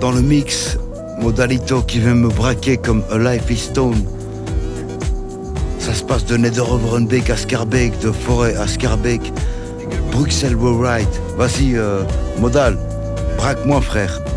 Dans le mix, Modalito qui vient me braquer comme A Life is Stone. Ça se passe de Neder-Overenbeek à Schaerbeek, de Forêt à Schaerbeek, Bruxelles Ride. Vas-y, Modal, braque-moi frère.